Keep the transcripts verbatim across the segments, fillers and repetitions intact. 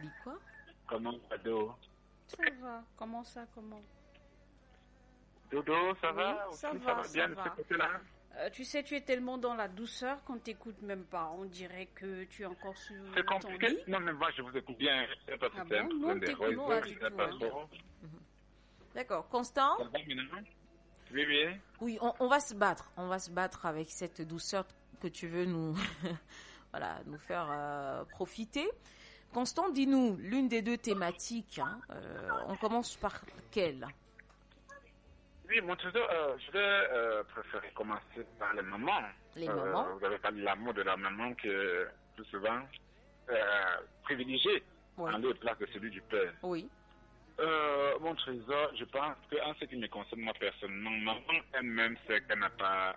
dit quoi? Comment va, Dodo? Ça va. Comment ça, comment? Dodo, ça Oui, va? ça Aussi, va, va ça bien de va. ce côté-là? Euh, tu sais, tu es tellement dans la douceur qu'on t'écoute même pas. On dirait que tu es encore sur C'est ton compliqué. lit. Non, mais moi, je vous écoute bien. C'est pas Ah tout un bon? Non, problème de t'écoutes réseau, pas je du sais tout, pas hein. trop. D'accord. Constant? Ça va maintenant? Oui, oui. Oui, on, on va se battre. On va se battre avec cette douceur que tu veux nous, voilà, nous faire euh, profiter. Constant, dis-nous, l'une des deux thématiques, hein, euh, on commence par quelle? Oui, mon trésor, euh, je vais euh, préférer commencer par les mamans. Les Euh, mamans? Vous avez parlé de l'amour de la maman qui est plus souvent euh, privilégié Oui. en lieu et place de celui du père. Oui. Euh, mon trésor, je pense qu'en ce qui me concerne, moi personnellement, maman elle-même sait qu'elle n'a pas,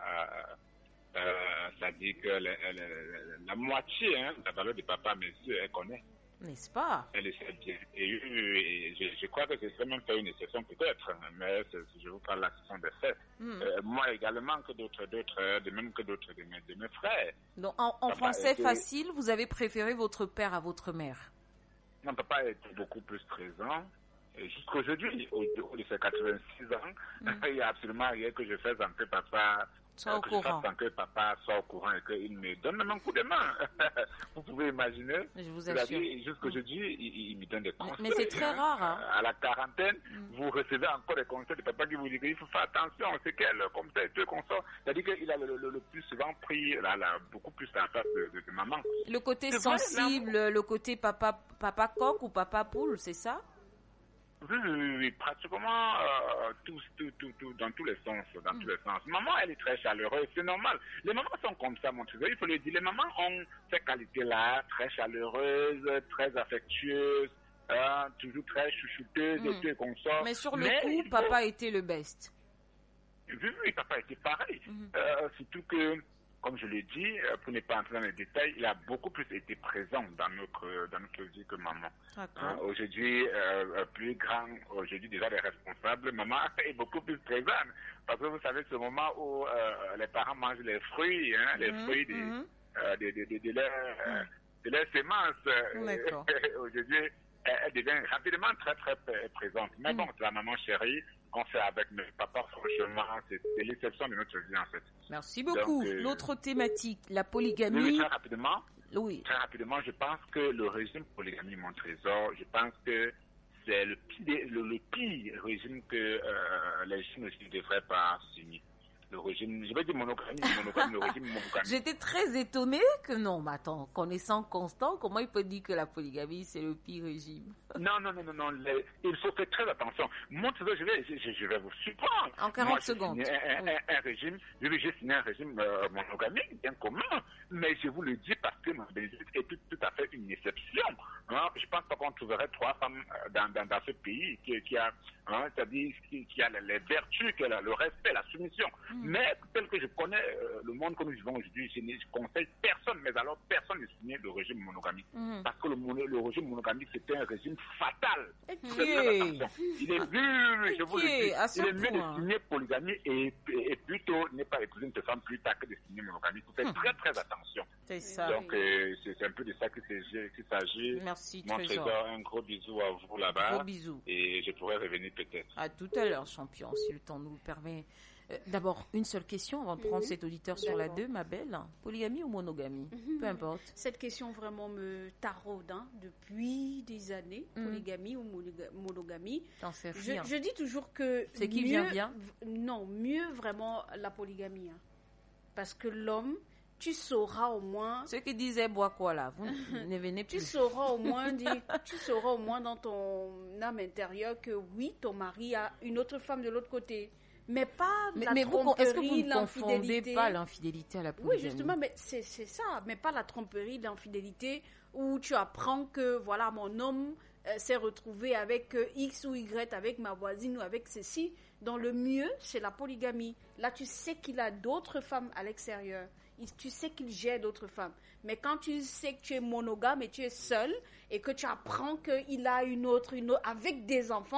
euh, euh, c'est-à-dire que la, la, la, la moitié hein, de la valeur de papa à mes yeux, elle connaît. N'est-ce pas? Elle le sait bien. Et, et je, je crois que je serais même faire une exception peut-être, mais c'est- je vous parle là, ce sont des faits. Hmm. Euh, moi également que d'autres, d'autres, de même que d'autres de mes, de mes frères. Donc, en, en Papa français était- facile, vous avez préféré votre père à votre mère. Mon papa était beaucoup plus présent. Et jusqu'aujourd'hui, au haut de ses quatre-vingt-six ans, Mm. il n'y a absolument rien que je fasse sans que papa Soit euh, au que je fasse courant. sans que papa soit au courant et qu'il me donne même un coup de main. Vous pouvez imaginer. Je vous C'est-à-dire, assure. jusqu'aujourd'hui, il, il me donne des conseils. mais c'est très rare, hein. À la quarantaine, vous recevez encore des conseils de papa qui vous dit qu'il faut faire attention, c'est qu'elle, comme ça et tout, qu'on sort. C'est-à-dire qu'il a le, le, le plus souvent pris là, là, beaucoup plus à la place de, de, de maman. Le côté C'est vrai, sensible, le côté papa, papa coq ou papa poule, c'est ça? Oui, oui, oui, oui, pratiquement euh, tout, tout, tout, tout, dans tous les sens, dans Mm. tous les sens. Maman, elle est très chaleureuse, c'est normal. Les mamans sont comme ça, mon trésor, il faut le dire. Les mamans ont ces qualités-là, très chaleureuses, très affectueuses, hein, toujours très chouchouteuses Mm. et tout et qu'on sort. Mais sur le Mais coup, il faut- papa était le best. Oui, oui, papa était pareil. Mhm. Euh, surtout que, comme je l'ai dit, euh, pour ne pas entrer dans les détails, il a beaucoup plus été présent dans notre, dans notre vie que maman. Hein, D'accord. aujourd'hui, euh, plus grand, aujourd'hui déjà les responsables, maman est beaucoup plus présente. Parce que vous savez, ce moment où euh, les parents mangent les fruits, hein, les Mhm, fruits des, mhm. euh, de, de, de, de leurs euh, de leurs semences, euh, D'accord. aujourd'hui, elle, elle devient rapidement très très p- présente. Mais Mhm. bon, c'est la maman chérie qu'on fait avec mes papas, franchement, c'est c'est l'exception de notre vie en fait. Merci beaucoup. Donc, euh, L'autre thématique, la Oui, oui, polygamie. très rapidement. Oui. Très rapidement, je pense que le régime polygamie, mon trésor, je pense que c'est le pire, le, le pire régime que euh, les Chines aussi ne devraient pas signer. Le régime, je vais dire monogamie, monogamie, le régime monogamie. J'étais très étonnée que non, mais attends, connaissant Constant, comment il peut dire que la polygamie c'est le pire régime? Non, non, non, non, non, les- il faut faire très attention. Mon trésor, je vais, je, je vais vous surprendre. En quarante Moi, j'ai secondes. signé Un, un, Oui. un, un régime, je vais j'ai signé un régime euh, monogamique, bien commun, mais je vous le dis parce que ma Belgique est tout, tout à fait une exception. Hein. Je pense pas qu'on trouverait trois femmes euh, dans, dans, dans ce pays qui, qui a, hein, c'est-à-dire qui, qui a les, les vertus, qui a le respect, la soumission. Mm. Mais tel que je connais euh, le monde que nous vivons aujourd'hui, je ne conseille personne, mais alors personne ne signe le régime monogamique. Mhm. Parce que le, mono- le régime monogamique, c'était un régime fatal. Ok. Faites très attention. Il est, oui, oui, oui, je vous Ok, le dis, à ce il est mieux point. de signer polygamie et, et, et plutôt ne pas épouser une femme plus tard que de signer monogamie. Il faut faire Hmm. très très attention. C'est ça. Donc euh, c'est c'est un peu de ça qu'il s'agit. qu'il s'agit. Merci, Mon Trésor. trésor, un gros bisou à vous là-bas. Gros bisous. Et je pourrais revenir peut-être. À tout à l'heure, champion, si le temps nous le permet. Euh, D'abord, une seule question avant de prendre Mhm. cet auditeur sur la D'accord. deux, ma belle. Polygamie ou monogamie? Mhm. Peu importe. Cette question vraiment me taraude hein, depuis des années, Mhm. polygamie ou monoga- monogamie. T'en sais Je, rien. je dis toujours que C'est qui mieux- vient bien v- Non, mieux vraiment la polygamie. hein. Parce que l'homme, tu sauras au moins, Ceux qui disaient bois quoi là, vous ne venez tu plus. sauras au moins, dire- tu sauras au moins dans ton âme intérieure que oui, ton mari a une autre femme de l'autre côté, mais pas Mais, la mais vous, est-ce que vous tromperie, ne confondez l'infidélité. pas l'infidélité à la Oui, polygamie? justement, mais c'est c'est ça, mais pas la tromperie, l'infidélité, où tu apprends que, voilà, mon homme euh, s'est retrouvé avec euh, X ou Y, avec ma voisine ou avec ceci. Dans le mieux, c'est la polygamie. Là, tu sais qu'il a d'autres femmes à l'extérieur. Il- Tu sais qu'il gère d'autres femmes. Mais quand tu sais que tu es monogame et tu es seul, et que tu apprends qu'il a une autre, une autre, avec des enfants,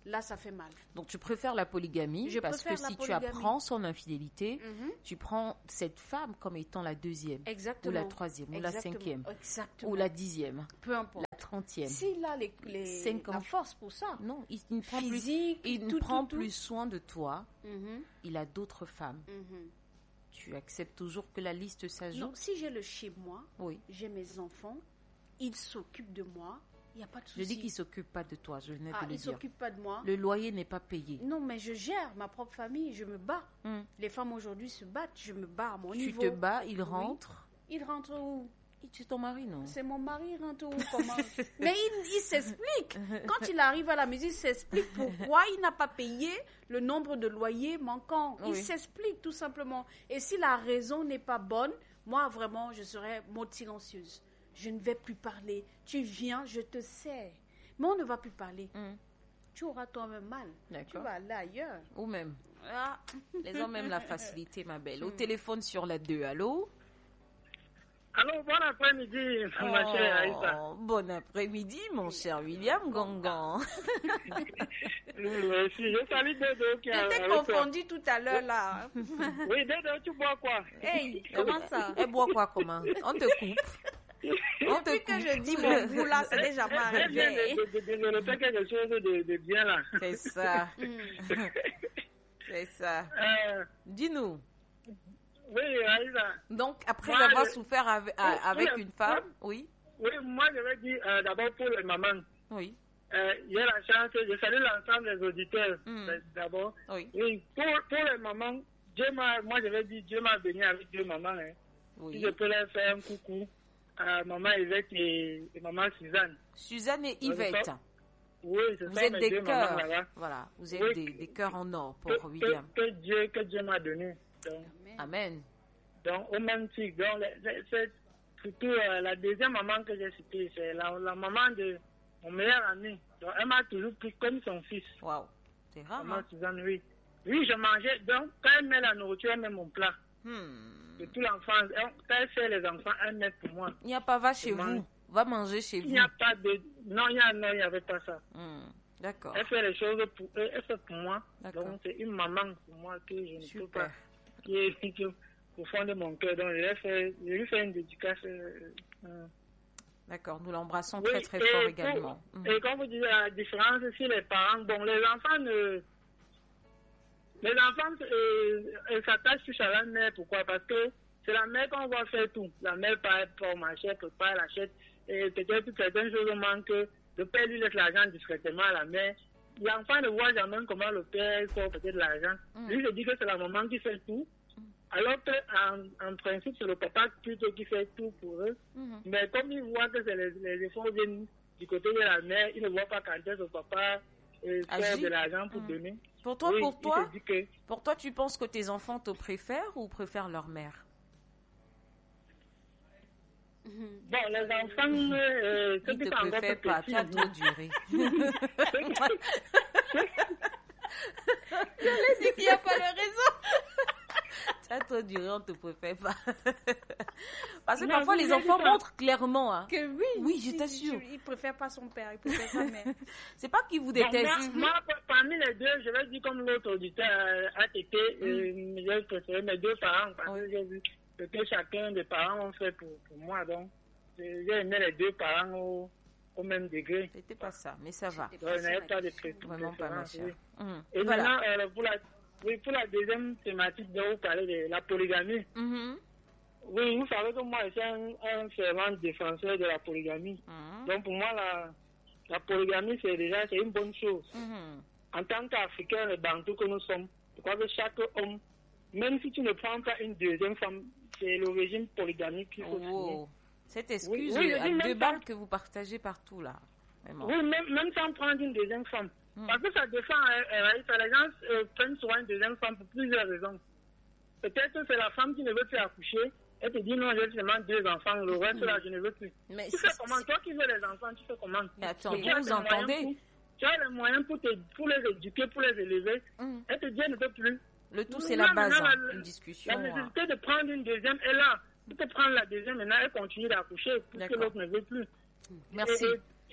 là, ça fait mal. Donc, tu préfères la polygamie Je parce que préfère la si polygamie. tu apprends son infidélité, Mhm. tu prends cette femme comme étant la deuxième, Exactement. ou la troisième, ou la Exactement. cinquième, Exactement. ou la dixième, Peu importe. la trentième. S'il a les, les, Cinquante. la force pour ça, Non, il, il ne prend, plus, physique, il ne tout, prend tout, tout. plus soin de toi. Mhm, Il a d'autres femmes. mhm. Tu acceptes toujours que la liste Non, s'ajoute? si j'ai le chez moi, Oui. j'ai mes enfants, ils s'occupent de moi, il n'y a pas de souci. Je dis qu'il ne s'occupe pas de toi, je venais Ah, de le ils dire. s'occupent pas de moi. Le loyer n'est pas payé. Non, mais je gère ma propre famille, je me bats. Hmm. Les femmes aujourd'hui se battent, je me bats à mon Tu niveau. te bats, il rentre. Il rentre où? Et tu es ton mari, non? C'est mon mari, il rentre où? Comment? Mais il, il s'explique. Quand il arrive à la maison, il s'explique pourquoi il n'a pas payé le nombre de loyers manquants. Il Oui. s'explique tout simplement. Et si la raison n'est pas bonne, moi vraiment, je serai mode silencieuse. Je ne vais plus parler. Tu viens, je te sais. Mais on ne va plus parler. Hmm. Tu auras toi-même mal. Tu D'accord. vas aller ailleurs. Ou même. Ah. Les hommes aiment la facilité, ma belle. Au téléphone sur la deux, allô? Allô, bon après-midi, ma chère Aïssa. Oh, bon après-midi, mon cher William Gangan. Merci, je salue Dodo qui est Je t'ai avec toi. confondu tout à l'heure là. Oui, Dodo, tu bois quoi? Hey, comment ça? Elle boit quoi, comment? On te coupe. On te Depuis que coupe. je dis mon goût là, c'est déjà Elle vient arrivé. de, de, de développer quelque chose de, de bien là. C'est ça. Mm. C'est ça. Euh, Dis-nous. oui, Aïssa. Donc, après Moi, avoir je- souffert avec, Oui, avec oui, une femme, oui. oui, Oui, moi je vais dire euh, d'abord pour les mamans. oui, Euh, j'ai la chance, je salue l'ensemble des auditeurs Mm. euh, d'abord. oui, Oui, pour, pour les mamans, Dieu m'a, moi je vais dire Dieu m'a béni avec deux mamans. Hein. Si oui. je peux leur faire un coucou à maman Yvette et, et maman Suzanne. Suzanne et Yvette, Oui, c'est vous ça êtes mes des deux mamans cœurs. là-bas. Voilà, vous êtes Oui. des, des cœurs en or Que, pour William. que, que Dieu, que Dieu m'a donné. Donc, Amen. donc au même titre, donc, le- le- c'est surtout euh, la deuxième maman que j'ai citée, c'est la, la maman de mon meilleur ami. Donc, elle m'a toujours pris comme son fils. Waouh, c'est rare, Maman hein? Suzanne, oui. Oui, je mangeais. Donc, quand elle met la nourriture, elle met mon plat. Hmm. De tout l'enfance. Elle- Quand elle fait les enfants, elle met pour moi. Il n'y a pas, va chez Je mange. vous. Va manger chez Il vous. n'y a pas de. Non, il n'y a, non, il n'y avait pas ça. Hmm. D'accord, Elle fait les choses pour eux, elle fait pour moi. D'accord. Donc, c'est une maman pour moi que je ne peux super. pas. Qui est, qui est au fond de mon cœur. Donc, je lui fais, je lui fais une dédicace. euh, euh. D'accord, nous l'embrassons Oui, très très et fort pour- également. Mhm. Et comme vous dites, la différence, si les parents, bon, les enfants ne. Les enfants euh, euh, s'attachent plus à la mère. Pourquoi? Parce que c'est la mère qu'on va faire tout. La mère part pour marcher, prépare, elle achète. Et peut-être certaines choses manquent. Le père lui laisse l'argent discrètement à la mère. L'enfant ne voit jamais comment le père sort peut-être l'argent. Mm. Lui se dit que c'est la maman qui fait tout. Alors qu'en en principe, c'est le papa plutôt qui fait tout pour eux. Mhm. Mais comme il voit que c'est les, les efforts viennent du côté de la mère, il ne voit pas quand est-ce que le papa euh, fait Agit. de l'argent pour Mm. donner. Pour toi, Oui, pour il toi, se dit que, pour toi, tu penses que tes enfants te préfèrent ou préfèrent leur mère? bon, les enfants, euh, ceux Ils qui te sont encore préfèrent plus pas, petits, tu as trop duré. Il n'y a pas de raison. Tu as trop duré, on te préfère pas. Parce que Non, parfois, vous les avez enfants dit ça. montrent clairement. Hein. Que oui. Oui, je Si, t'assure. si, Il préfère pas son père, il préfère sa mère. C'est pas qu'ils vous Bon, détestent. moi, moi, parmi les deux, je vais dire comme l'autre auditeur euh, a été, euh, j'ai préféré mes deux parents parce Oui. que j'ai vu ce que chacun des parents ont fait pour, pour moi. Donc, j'ai j'ai aimé les deux parents au, au même degré. C'était pas ça, mais ça va. C'était Donc, il n'y avait facile pas à de dire. pré- Vraiment pas, ma préférence, chère. oui. Mhm. Et Voilà. maintenant, euh, pour, la, oui, pour la deuxième thématique dont vous parlez de la polygamie, Mhm. oui, vous savez que moi, je suis un, un fervent défenseur de la polygamie. Mhm. Donc, pour moi, la, la polygamie, c'est déjà c'est une bonne chose. Mhm. En tant qu'Africains, les Bantous que nous sommes, je crois que chaque homme, même si tu ne prends pas une deuxième femme, c'est le régime polygamique qu'il faut signer. Oh. Cette excuse Oui, oui, je à dis même deux pas- balles que vous partagez partout là. Vraiment. Oui, même, même sans prendre une deuxième femme. Mm. Parce que ça défend, euh, euh, les gens euh, prennent souvent une deuxième femme pour plusieurs raisons. Peut-être que c'est la femme qui ne veut plus accoucher. Elle te dit non, j'ai seulement deux enfants, le reste là, je ne veux plus. Mais Tu fais c'est- comment? Toi qui veux les enfants, tu fais comment? Mais attends, Tu vous as vous les moyens entendez? pour- Tu as les moyens pour, te, pour les éduquer, pour les élever. Mhm. Elle te dit elle ne peut plus. Le tout, Là, c'est la base, maintenant, hein, la- une discussion. La hein. nécessité de prendre une deuxième est là. Tu peux prendre la deuxième, maintenant elle continue d'accoucher, puisque D'accord. l'autre ne veut plus. Merci. Et- et-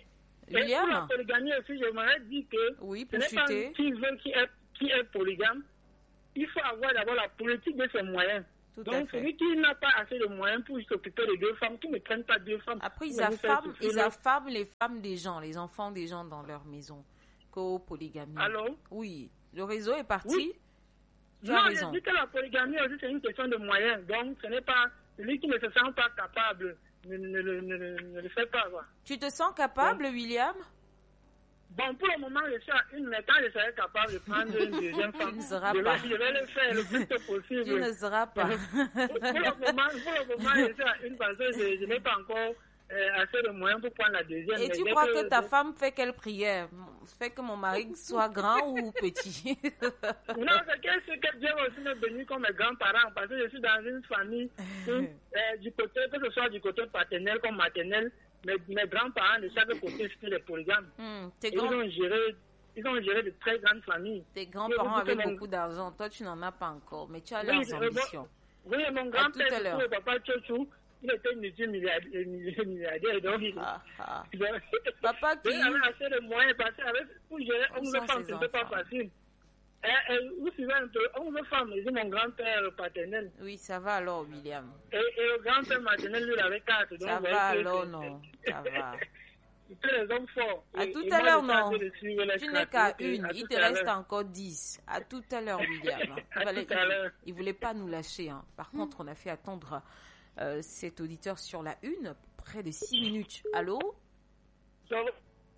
William? Et pour la polygamie aussi, j'aimerais dire que oui, ce n'est pas chuter. qui veut qui est, qui est polygame. Il faut avoir d'abord la politique de ses moyens. Tout Donc, celui qui n'a pas assez de moyens pour s'occuper de deux femmes, qui ne prennent pas deux femmes. Après, ils affament, ils affament les femmes des gens, les enfants des gens dans leur maison. Co-polygamie. Allô? Oui. Le réseau est parti. Oui. Tu non, as raison. je dis que la polygamie aussi, c'est une question de moyens. Donc, ce n'est pas celui qui ne se sent pas capable, ne, ne, ne, ne, ne le fait pas. Quoi. Tu te sens capable, bon. William? Bon, pour le moment, je suis à une, mais quand je serai capable de prendre une deuxième femme, tu ne seras je, pas. Vais, je vais le faire le plus tôt possible. Tu ne seras pas. pour, pour, le moment, pour le moment, je suis à une parce que je, je n'ai pas encore euh, assez de moyens pour prendre la deuxième. Et tu crois que, que ta de... femme fait quelle prière? Fait que mon mari soit grand ou petit? Non, c'est que, c'est que Dieu aussi me bénit comme mes grands-parents parce que je suis dans une famille où, euh, du côté, que ce soit du côté paternel comme maternel, Mes, mes grands-parents de chaque côté c'était des polygames. Mmh, grands... Ils ont géré, ils ont géré de très grandes familles. Tes grands-parents avaient beaucoup mon... d'argent. Toi, tu n'en as pas encore, mais tu as oui, leurs ambitions. Oui, mon grand-père, le papa Tchotchou, il était multimilliardaire. Donc, il, ah, ah. il, papa qui... il avait assez de moyens parce qu'avec pour gérer onze femmes, ce n'était pas facile. Et, et, vous suivez un peu, onze femmes, c'est mon grand-père paternel. Oui, ça va alors, William. Et, et le grand-père maternel, lui, il avait quatre. Donc, ça va alors, non. Ça va. C'était les hommes forts. À et, tout et à l'heure, non. Tu n'es qu'à une. Il te reste encore dix. À tout à l'heure, William. Il ne voulait pas nous lâcher. Hein. Par mmh. contre, on a fait attendre euh, cet auditeur sur la une près de six minutes. Allô? Ça va.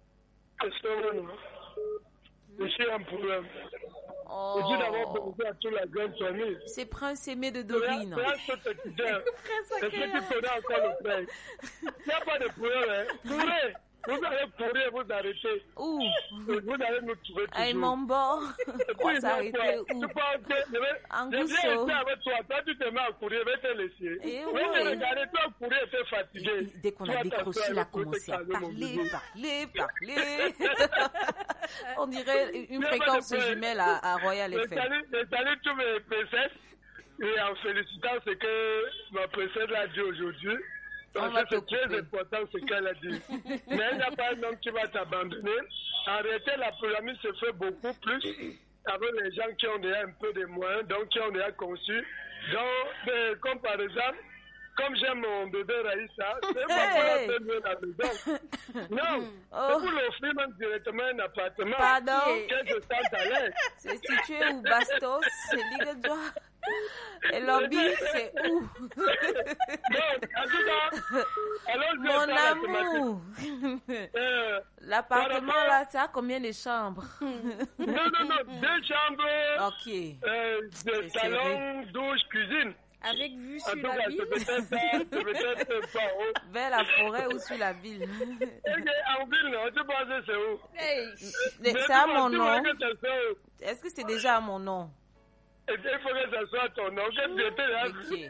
Je suis un problème. Oh. Je dis d'abord bonjour à toute la grande famille. C'est Prince Aimé de Dorine. C'est ce que tu connais encore le prince. Il n'y a pas de problème. Hein. Pourrez. Vous allez pourrir, vous arrêtez. Où? Vous allez nous trouver toujours. À Mon-Bord. On va s'arrêter où? Tu penses que je vais, en je viens rester avec toi. Toi, tu te mets à courir, je vais te laisser. Et oui, oui. mais regardez, toi, courir, tu es fatigué. Dès qu'on a décroché, il a commencé à parler, parler, parler. On dirait une fréquence jumelle à, à Royal F M. Je salue tous mes princesses et en félicitant ce que ma princesse a dit aujourd'hui. C'est très important ce qu'elle a dit. Mais il n'y a pas un homme qui va t'abandonner. En réalité, la polygamie se fait beaucoup plus avec les gens qui ont déjà un peu de moyens, donc qui ont déjà conçu. Donc, euh, comme par exemple, comme j'aime mon bébé Raïssa, c'est pas pour la faire la maison. Non, oh. C'est pour l'offrir même directement un appartement. Pardon. Qu'elle se sente à l'aise. C'est situé où Bastos, c'est Ligue-Droit. Et Lobby, c'est où? Non, en tout cas, alors je mon amour. Euh, L'appartement rapport... là, ça a combien de chambres? Non, non, non, deux chambres. Ok. Euh, de salon, douche, cuisine. Avec vue sur en la cas, ville. C'est peut-être pas haut. Vers la forêt ou sur la ville? En ville, non, tu penses que c'est où? Hey, c'est à mon nom. Est-ce que c'est déjà à mon nom? Il faut que ça soit ton nom. Qu'est-ce que tu là?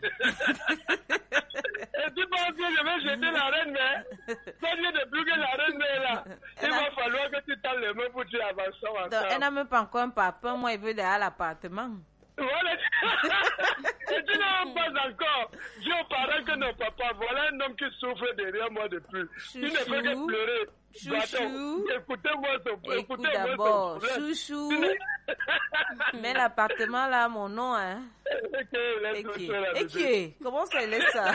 Et tu penses que je vais jeter la reine mère? Quand je ne plus que la reine mère là, il va falloir que tu tends les mains pour que tu avances ensemble. Donc, elle n'a même pas encore un papa. Moi, il veut derrière l'appartement. Voilà. Et tu n'as pas encore. Dis aux parents que non, papa, voilà un homme qui souffre derrière moi de plus. Il ne fait que pleurer. Chouchou. Écoutez-moi son Écoute d'abord, chouchou. Mets l'appartement là à mon nom, hein. Et qui? Comment ça laisse ça?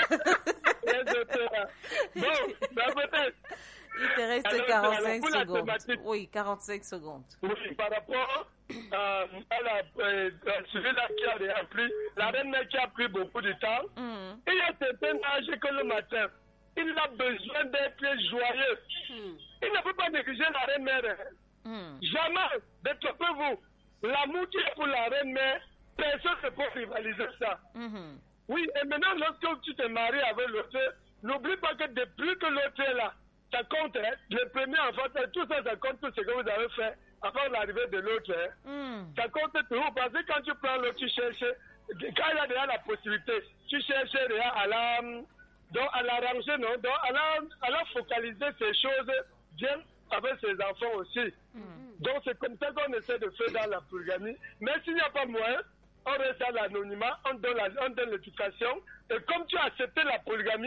Bon, bah peut-être. Il te reste alors, quarante-cinq alors, secondes. Oui, quarante-cinq secondes. Oui, par rapport euh, à la, euh, celui-là qui a déjà pris, la reine qui a pris beaucoup de temps, mm. il y a certains âges que le matin, il a besoin d'être joyeux. Mm. Il ne peut pas négliger la reine mère. Mm. Jamais, détrompez-vous. L'amour qui est pour la reine mère, personne ne peut rivaliser ça. Mm-hmm. Oui, et maintenant, lorsque tu te maries avec l'autre, n'oublie pas que depuis que l'autre est là, ça compte, hein. Le premier enfant, tout ça, ça compte tout ce que vous avez fait avant l'arrivée de l'autre. Hein. Mm. Ça compte toujours parce que quand tu prends l'autre, tu cherches, quand il y a déjà la possibilité, tu cherches déjà à la, donc à la ranger, non, donc à la, à la focaliser ces choses bien avec ses enfants aussi. Mm. Donc c'est comme ça qu'on essaie de faire dans la polygamie. Mais s'il n'y a pas moyen, on reste à l'anonymat, on donne l'éducation. Et comme tu as accepté la polygamie,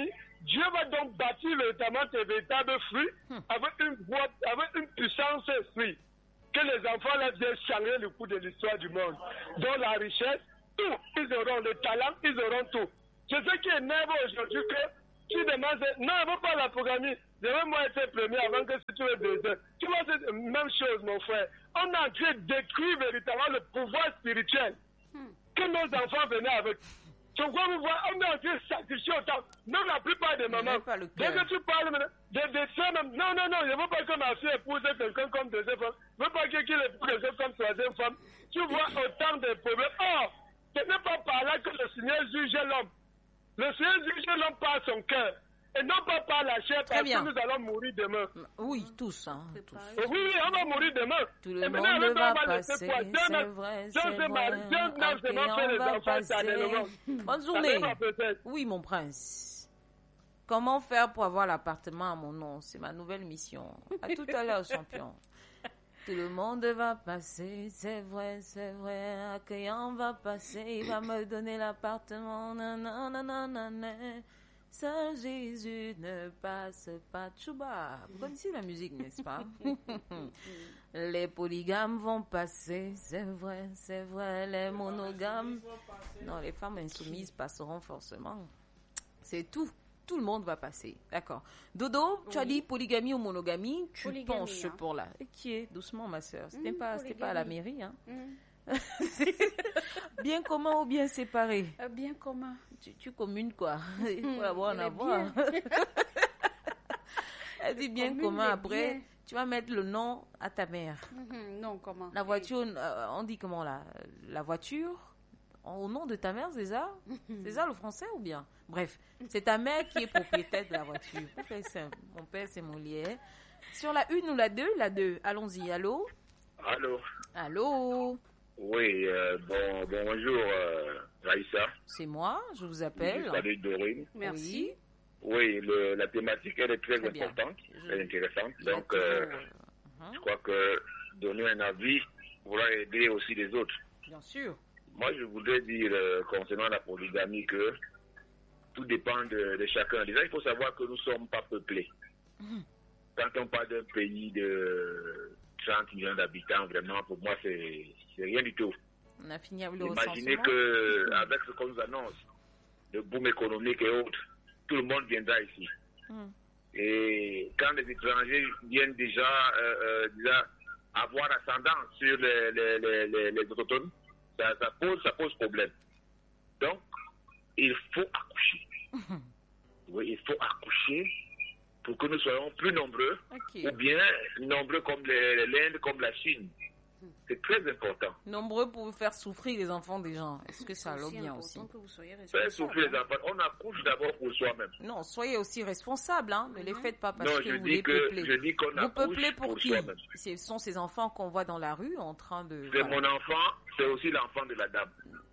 Dieu va donc bâtir véritablement tes véritables fruits hmm. avec une boîte, avec une puissance esprit. Que les enfants là viennent changer le cours de l'histoire du monde. Dans la richesse, tout, ils auront le talent, ils auront tout. C'est ce qui énerve aujourd'hui que tu demandes, non, je ne veux pas la programmer. Je veux moi être premier avant que si tu es deuxième. Tu vois, c'est la même chose, mon frère. On a en train de détruire véritablement le pouvoir spirituel hmm. que nos enfants venaient avec. Donc, quoi vous voyez, on est en train de sacrifier autant. Même la plupart des mamans. Dès que tu parles de dessin, non, non, non, je ne veux pas que ma fille épouse quelqu'un comme deuxième femme. Je ne veux pas qu'il épouse quelqu'un comme troisième femme. Tu vois autant de problèmes. Or, ce n'est pas par là que le Seigneur juge l'homme. Le Seigneur juge l'homme par son cœur. Et non pas par la chair, parce que nous allons mourir demain. Oui, tous, hein. Tous. Oui, oui, on va mourir demain. Tout le et monde maintenant, va, va passer, c'est vrai, c'est vrai. On va passer. Bonne journée. Oui, mon prince. Comment faire pour avoir l'appartement à mon nom? C'est ma nouvelle mission. À tout à l'heure, champion. Tout le monde va passer, c'est vrai, c'est vrai. Accueillant va passer, il va me donner l'appartement. Nanana. Saint Jésus ne passe pas. Tchouba. Vous connaissez la musique, n'est-ce pas? Les polygames vont passer, c'est vrai, c'est vrai. Les monogames, non, les femmes insoumises passeront forcément. C'est tout. Tout le monde va passer. D'accord. Dodo, oui. Tu as dit polygamie ou monogamie, tu polygamie, penches hein. Pour la... Qui est doucement, ma sœur. C'était mmh, pas, c'était pas à la mairie, hein. Mmh. Bien commun ou bien séparé? euh, Bien commun. Tu, tu communes quoi? Il faut avoir en avoir. Elle dit bien commun. Après, bien. Tu vas mettre le nom à ta mère. Mmh, non, comment? La voiture, euh, on dit comment là? La voiture au nom de ta mère, c'est ça? C'est ça le français ou bien? Bref, c'est ta mère qui est propriétaire de la voiture. Mon père, c'est Molière. Sur la une ou la deux? La deux. Allons-y. Allô? Allô? Allô? Oui, euh, bon, bonjour, euh, Raïssa. C'est moi, je vous appelle. Salut Dorine. Merci. Oui, le, la thématique, elle est très, très importante, je... elle est intéressante. Donc, euh, uh-huh. Je crois que donner un avis pourra aider aussi les autres. Bien sûr. Moi, je voudrais dire euh, concernant la polygamie que tout dépend de, de chacun. Déjà, il faut savoir que nous ne sommes pas peuplés. Mmh. Quand on parle d'un pays de trente millions d'habitants, vraiment, pour moi, c'est, c'est rien du tout. On a fini avec le Imaginez qu'avec ce qu'on nous annonce, le boom économique et autres, tout le monde viendra ici. Mmh. Et quand les étrangers viennent déjà, euh, euh, déjà avoir ascendant sur les, les, les, les, les autochtones, ça, ça, pose, ça pose problème. Donc, il faut accoucher. Mmh. Oui, il faut accoucher pour que nous soyons plus nombreux, okay. Ou bien nombreux comme les, l'Inde, comme la Chine. C'est très important. Nombreux pour faire souffrir les enfants des gens. Est-ce que ça l'a bien aussi? Que vous soyez faire souffrir les enfants. On accouche d'abord pour soi-même. Non, soyez aussi responsables. Hein. Ne mm-hmm. les faites pas parce non, que je vous dis les que, peuplez. Je dis qu'on vous peuplez pour, pour qui? soi-même. Ce sont ces enfants qu'on voit dans la rue en train de... C'est voilà. Mon enfant, c'est aussi l'enfant de la dame.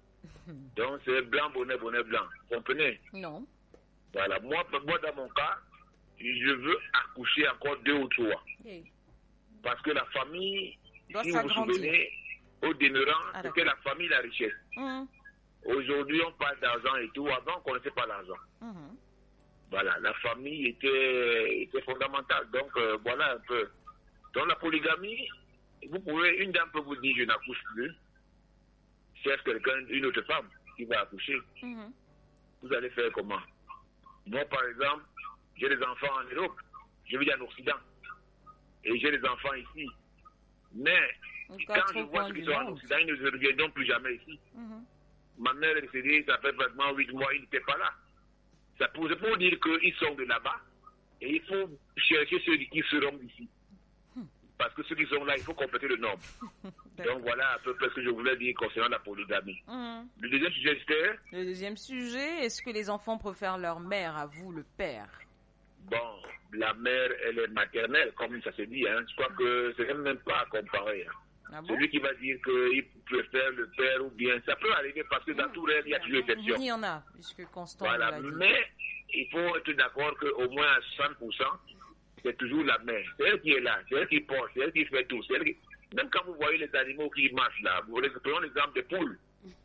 Donc c'est blanc, bonnet, bonnet, blanc. Vous comprenez? Non. Voilà. Moi, moi, dans mon cas, je veux accoucher encore deux ou trois. Okay. Parce que la famille, doit si vous vous souvenez, au demeurant, ah, c'était la famille, la richesse. Mmh. Aujourd'hui, on parle d'argent et tout. Avant, on ne connaissait pas l'argent. Mmh. Voilà, la famille était, était fondamentale. Donc, euh, voilà un peu. Dans la polygamie, vous pouvez, une dame peut vous dire, je n'accouche plus. Cherche quelqu'un, une autre femme qui va accoucher. Mmh. Vous allez faire comment? Moi, par exemple, j'ai des enfants en Europe. Je vis en Occident. Et j'ai des enfants ici. Mais, quand je vois ceux qui sont en Occident, ils ne reviendront plus jamais ici. Mm-hmm. Ma mère est décédée, ça fait pratiquement huit mois, ils n'étaient pas là. Ça pour, pour dire qu'ils sont de là-bas, et il faut chercher ceux qui seront ici. Mm. Parce que ceux qui sont là, il faut compléter le nombre. Donc voilà à peu près ce que je voulais dire concernant la polygamie. Mm. Le deuxième sujet, c'était... Le deuxième sujet, est-ce que les enfants préfèrent leur mère à vous, le père? Bon, la mère, elle est maternelle, comme ça se dit. Hein. Je crois que ce n'est même pas à comparer. Hein. Ah bon? Celui qui va dire qu'il préfère le père ou bien, ça peut arriver parce que dans mmh. tout rêve, il y a toujours exception. Il y en a, puisque Constant voilà, l'a dit. Mais il faut être d'accord qu'au moins à soixante pour cent, c'est toujours la mère. C'est elle qui est là, c'est elle qui porte, c'est elle qui fait tout. C'est elle qui... Même quand vous voyez les animaux qui marchent là, vous prenez l'exemple des poules.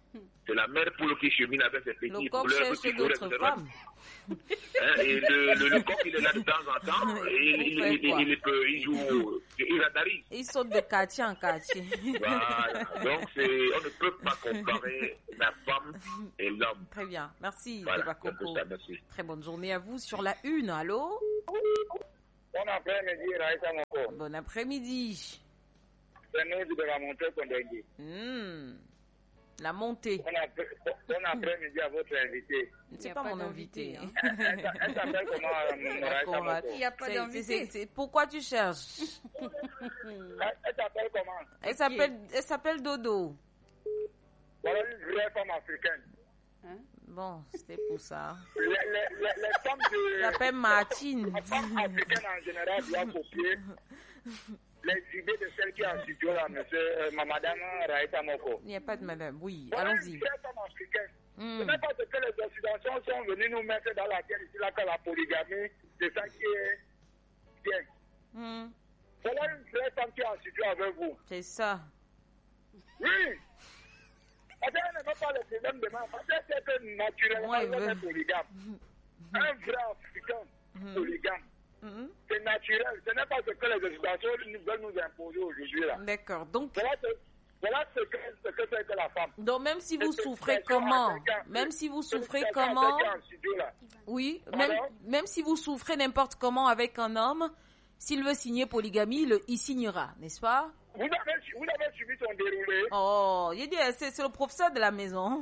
c'est la mère poule qui chemine avec ses petits Le coq poulets. cherche d'autres femmes. Hein, et le, le, le coq, il est là de temps en temps, et il, il, il, il, il, peut, il joue, il radarise. Il saute de quartier en quartier. Voilà, donc c'est, on ne peut pas comparer la femme et l'homme. Très bien, merci Voilà, Deba Coco. ça, merci. Très bonne journée à vous sur la une, allô? Bon après-midi, Raïta Moko. Bon après-midi. C'est nous de la montée Kondengui. Hmm. La montée. Bon, après, bon après-midi à votre invité. C'est a pas, pas mon d'invité, invité. hein. Elle, elle, elle s'appelle comment, euh, Raïta D'accord. Moko? Il n'y a pas C'est- d'invité. c'est- c'est- c'est- Pourquoi tu cherches? Elle, elle s'appelle comment? Elle s'appelle, elle s'appelle Dodo. Voilà une vraie femme africaine. Bon, c'était pour ça. Les, les, les, les femmes de... Elle s'appelle Martine. Les femmes africaines en général doivent copier les idées de celles qui sont en studio là, monsieur, euh, madame Raïta Moko. Il n'y a pas de madame. Oui, Voilà allons-y. une vraie femme africaine. Hmm. Ce n'est pas ce que les Occidentaux sont venus nous mettre dans la tête ici, là, que la polygamie, c'est ça qui est bien. Hmm. Voilà une vraie femme qui est en studio avec vous. C'est ça. Oui. Parce qu'elle n'a pas le problème de ma parce que c'est que naturellement, Moi, il elle veut. est polygame. Un vrai Africain polygame. Mhm. C'est naturel. Ce n'est pas ce que les Occidentaux veulent nous imposer aujourd'hui. Là. D'accord. Donc, Voilà ce, voilà ce que ce que c'est que la femme. donc, même si vous C'est- souffrez c'est- comment, c'est- même si vous c'est- souffrez c'est- comment, c'est- c'est- c'est- là. oui, Pardon? même, même si vous souffrez n'importe comment avec un homme, s'il veut signer polygamie, le, il signera, n'est-ce pas? Vous avez, vous avez suivi son déroulé. Oh, il dit, c'est c'est le professeur de la maison.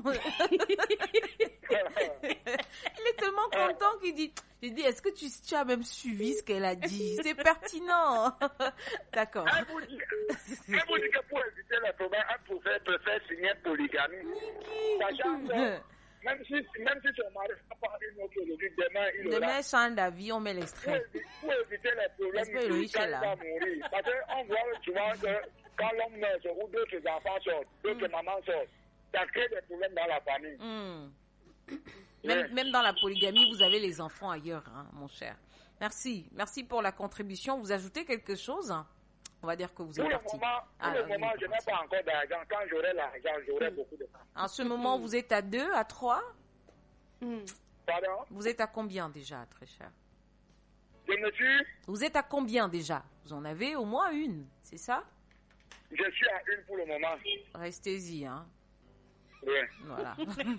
Il est tellement content qu'il dit, il dit, est-ce que tu, tu as même suivi ce qu'elle a dit? C'est pertinent. D'accord. Elle vous dit, elle vous dit que pour éviter les problèmes, elle préfère, préfère signer polygamie. Sachant que même si, même si son mari n'a pas une autre aujourd'hui, demain il aura. Demain, change d'avis, on met Pour, l'extrait. évi- pour éviter les problèmes, Est-ce que Loïc quand est il là? va mourir. Parce qu'on voit souvent que quand l'homme meurt ou d'autres enfants sortent, d'autres mamans sortent, ça crée des problèmes dans la famille. Hmm. Même, même dans la polygamie, vous avez les enfants ailleurs, hein, mon cher. Merci. Merci pour la contribution. Vous ajoutez quelque chose? On va dire que vous Pour êtes le parti. moment, pour Ah, le oui, moment je n'ai pas encore d'argent. Quand j'aurai l'argent, j'aurai beaucoup de temps. En ce moment, vous êtes à deux, à trois? Pardon? Vous êtes à combien déjà, très cher? Je me suis, Vous êtes à combien déjà? Vous en avez au moins une, c'est ça? je suis à une pour le moment. Restez-y, hein. Oui. Voilà.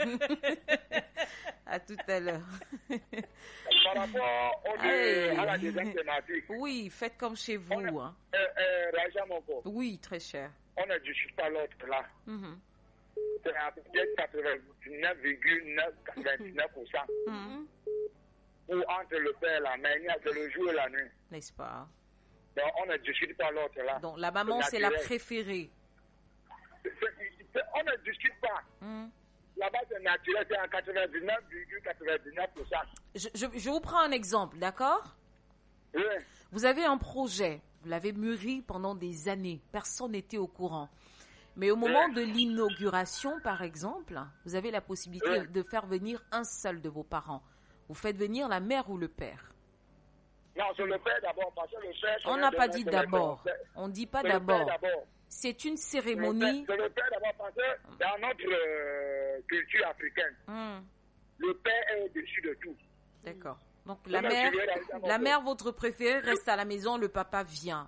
À tout à l'heure. Par rapport au Hey. à la deuxième thématique, Oui, faites comme chez vous, hein. euh, euh, Raja Moko, Oui, très cher. on ne discute pas l'autre là. Mhm. C'est à peu près quatre-vingt-dix-neuf virgule quatre-vingt-dix-neuf pour cent. Mhm. Ou entre le père et la mère, il y a que le jour et la nuit. N'est-ce pas? Donc on ne discute pas l'autre là. Donc, la maman, c'est la naturel. préférée. C'est- c'est- On ne discute pas. Mhm. Là-bas, c'est naturel, c'est à quatre-vingt-dix-neuf virgule quatre-vingt-dix-neuf pour cent. Je, je, je vous prends un exemple, d'accord? Oui. Vous avez un projet, vous l'avez mûri pendant des années, personne n'était au courant. Mais au moment de l'inauguration, par exemple, vous avez la possibilité Ouais. de faire venir un seul de vos parents. Vous faites venir la mère ou le père. Non, c'est le père d'abord, parce que le père... On c'est n'a le- pas c'est dit le- d'abord. c'est le- On ne dit pas c'est le père d'abord. d'abord. C'est une C'est le cérémonie. père- C'est le père d'abord, parce que dans notre euh, culture africaine, Hmm, le père est au-dessus de tout. d'accord. Donc la Non, mère, tu viens d'arriver à la mon mère, votre préférée, reste à la maison, le papa vient.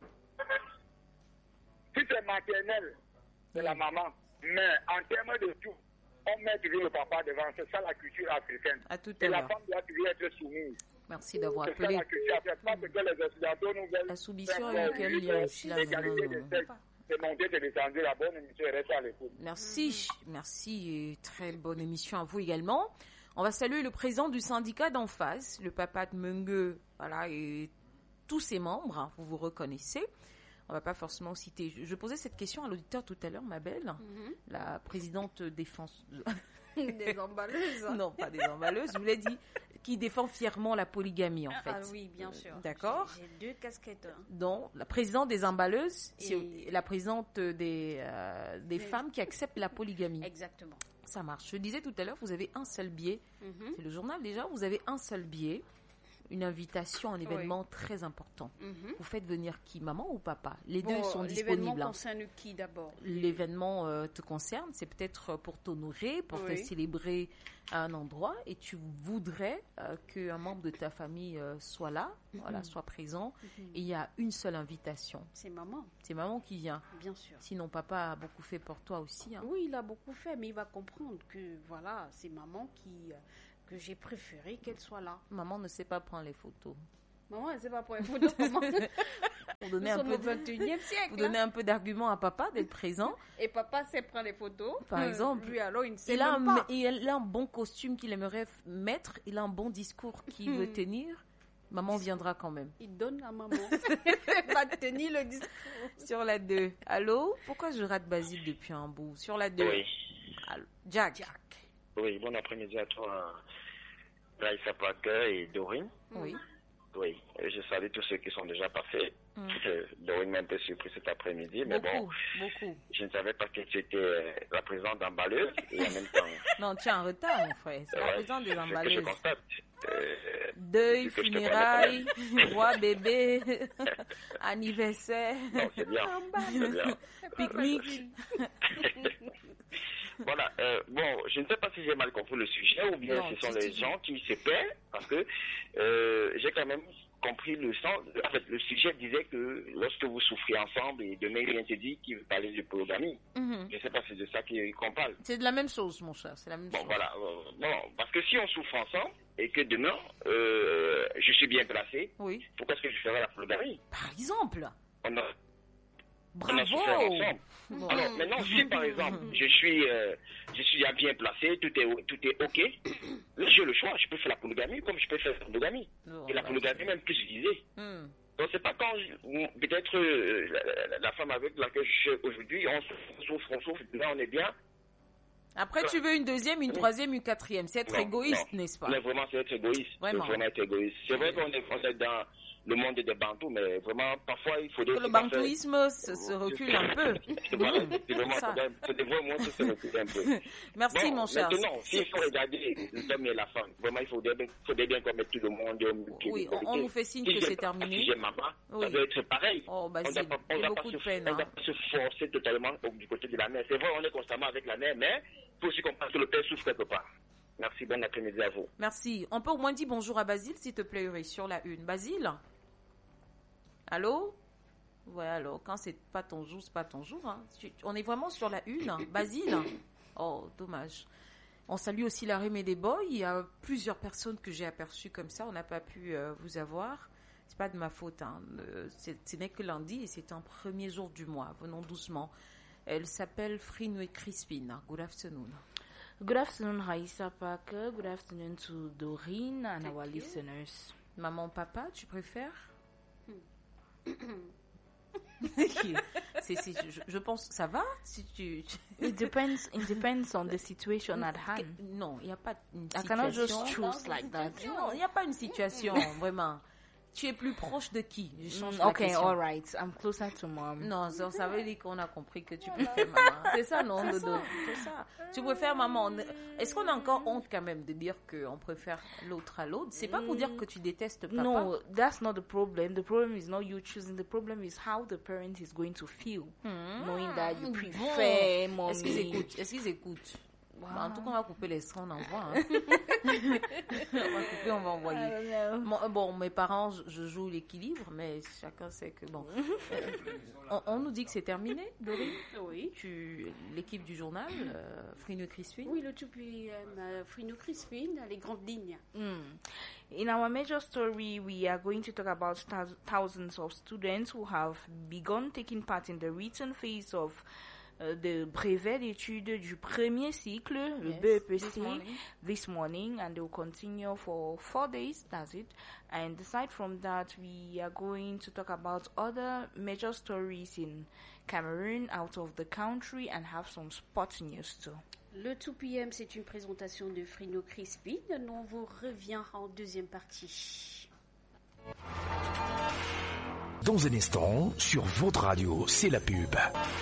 Si c'est maternel, c'est la maman. Mais en termes de tout, on met toujours le papa devant. C'est ça la culture africaine. À tout à Et la l'heure. femme doit toujours être soumise. Merci d'avoir C'est ça appelé. la culture africaine. Pas ce que les Occidentaux nous veulent. La soumission faire, et quel euh, lien aussi là, l'égalité non, non, des sexes. C'est monté, c'est descendu. La bonne émission reste à l'écoute. Merci, merci et très bonne émission à vous également. On va saluer le président du syndicat d'en face, le papa de Mengue, voilà, et tous ses membres, hein, vous vous reconnaissez. On va pas forcément citer. Je, je posais cette question à l'auditeur tout à l'heure, ma belle, la présidente défense. Des emballeuses. Non, pas des emballeuses. Je vous l'ai dit, qui défend fièrement la polygamie en Ah, fait. ah oui, bien sûr. D'accord. J'ai j'ai deux casquettes. hein. Donc, la présidente des emballeuses, c'est Et- la présidente des, euh, des Mais- femmes qui acceptent la polygamie. Exactement. Ça marche. Je disais tout à l'heure, vous avez un seul biais. Mhm. C'est le journal déjà, vous avez un seul biais. une invitation, un événement oui. très important. Mm-hmm. Vous faites venir qui, maman ou papa? Les bon, deux sont disponibles. L'événement concerne qui d'abord? L'événement euh, te concerne, c'est peut-être pour t'honorer, pour oui. te célébrer à un endroit, et tu voudrais euh, qu'un membre de ta famille euh, soit là, mm-hmm. voilà, soit présent, mm-hmm. et il y a une seule invitation. C'est maman. C'est maman qui vient. Bien sûr. Sinon, papa a beaucoup fait pour toi aussi. Hein. Oui, il a beaucoup fait, mais il va comprendre que, voilà, c'est maman qui... Euh, que j'ai préféré qu'elle soit là. Maman ne sait pas prendre les photos. Maman, elle ne sait pas prendre les photos. Maman. Pour donner Nous un sommes peu au vingt et unième siècle. Pour donner un peu d'argument à papa d'être présent. Et papa sait prendre les photos. Par exemple. Lui, alors, il ne sait il a même un, pas. Il a un bon costume qu'il aimerait mettre. Il a un bon discours qu'il veut tenir. Maman viendra quand même. Il donne à maman. Il va tenir le discours. Sur la deux. Allô? Pourquoi je rate Basile depuis un bout? Sur la deux. Oui. Allô. Jack. Jack. Oui, bon après-midi à toi, Raïssa Parker et Dorine. Oui. Oui, je salue tous ceux qui sont déjà passés. Mm. Dorine m'a un peu surpris cet après-midi, mais beaucoup, bon, beaucoup. Je ne savais pas que tu étais la présidente d'emballeuse et en même temps... Non, tu es en retard, mon frère. C'est ouais, la présidente des emballeuses. C'est ce que je constate. Euh, Deuil, funérailles, roi, bébé, anniversaire. Non, c'est bien. C'est bien. Pique-nique. Voilà, euh, bon, je ne sais pas si j'ai mal compris le sujet ou bien non, ce sont les gens qui se perdent parce que euh, j'ai quand même compris le sens. En fait, le sujet disait que lorsque vous souffrez ensemble et demain il vient te dire qu'il veut parler de polygamie. Mm-hmm. Je ne sais pas si c'est de ça qu'on parle. C'est de la même chose, mon cher, c'est la même bon, chose. Voilà, euh, bon, parce que si on souffre ensemble et que demain euh, je suis bien placé, oui. Pourquoi est-ce que je ferais la polygamie? Par exemple. On a, Bravo. On a souffert ensemble. Bon. Alors maintenant, si par exemple je suis, euh, je suis bien placé, tout est, tout est ok, là j'ai le choix, je peux faire la polygamie comme je peux faire la polygamie. Oh, et la polygamie même plus utilisée. Mm. Donc c'est pas quand peut-être euh, la, la, la femme avec laquelle je suis aujourd'hui, on souffre, on souffre, là on est bien. Après tu veux une deuxième, une troisième, une quatrième, c'est être non, égoïste, non. n'est-ce pas? Mais vraiment c'est être égoïste. Vraiment. C'est vraiment être égoïste. C'est vrai qu'on est, on est dans le monde des bantous, mais vraiment, parfois, il faudrait... Que le bantouisme se, se recule un peu. Voilà, c'est vraiment, ça devrait au moins se reculer un peu. Merci, bon, mon cher. Maintenant, s'il faut regarder l'homme et la femme, vraiment, il faudrait bien, faudrait bien qu'on mette tout le monde... Oui, on, on nous fait signe si que c'est terminé. Si j'ai maman, oui. Ça doit être pareil. Oh, bah, on c'est beaucoup de peine. On ne doit pas se forcer totalement du côté de la mère. C'est vrai, on est constamment avec la mère, mais il faut aussi comprendre que le père souffre quelque part. Merci, bon après-midi à vous. Merci. On peut au moins dire bonjour à Basile, s'il te plaît, Uri, sur la une. Basile? Allô? Ouais, alors, quand c'est pas ton jour, c'est pas ton jour. Hein. On est vraiment sur la une. Hein. Basile? Oh, dommage. On salue aussi la Rémé des Boys. Il y a plusieurs personnes que j'ai aperçues comme ça. On n'a pas pu euh, vous avoir. C'est pas de ma faute. Hein. Euh, ce n'est que lundi et c'est un premier jour du mois. Venons doucement. Elle s'appelle Frinoué Crispin. Good afternoon. Good afternoon, Raïssa Parker. Good afternoon to Doreen and Thank our you. listeners. Maman, papa, tu préfères? c'est, c'est, je, je pense ça va si tu, tu... It depends. It depends on the situation at hand. Non, il n'y a pas une I situation. cannot just choose like that. Non, il n'y a pas une situation vraiment. Tu es plus proche de qui? Je change mm, la okay, question. all right. I'm closer to mom. Non, ça, ça veut dire qu'on a compris que tu préfères maman. C'est ça, non, Dodo? C'est ça. Tu préfères maman. Est-ce qu'on a encore honte quand même de dire qu'on préfère l'autre à l'autre? C'est pas pour dire que tu détestes papa. No, that's not the problem. The problem is not you choosing. The problem is how the parent is going to feel, mm. knowing that you prefer mommy. Est-ce qu'ils écoutent? Est-ce qu'ils écoutent? Wow. Bah, en tout cas, on va couper les sons, on envoie. Hein. On va couper, on va envoyer. Bon, bon, mes parents, je joue l'équilibre, mais chacun sait que bon. euh, on, on nous dit que c'est terminé, Dorine. Oui. Tu, l'équipe du journal, euh, Frinoué Crispin. Oui, le two P M, uh, Frinoué Crispin, les grandes lignes. Mm. In our major story, we are going to talk about th- thousands of students who have begun taking part in the written phase of Uh, de brevet d'études du premier cycle, le yes, B E P C, this morning. this morning, and they will continue for four days, that's it. And aside from that, we are going to talk about other major stories in Cameroon, out of the country, and have some sports news too. Le two P M, c'est une présentation de Frinoué Crispin. Nous, on vous revient en deuxième partie. Dans un instant, sur votre radio, c'est la pub.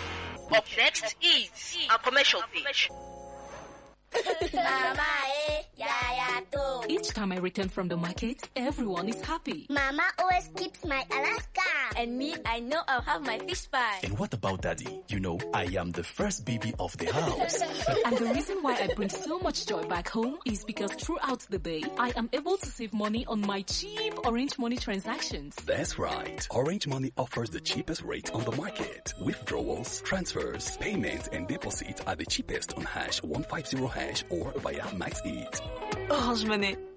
Up next is a commercial page. Mama, eh. Yaya too. Each time I return from the market, everyone is happy. Mama always keeps my Alaska. And me, I know I'll have my fish pie. And what about Daddy? You know, I am the first baby of the house. And the reason why I bring so much joy back home is because throughout the day, I am able to save money on my cheap Orange Money transactions. That's right. Orange Money offers the cheapest rate on the market. Withdrawals, transfers, payments, and deposits are the cheapest on hash one fifty hash or via MaxEat. Orange Money.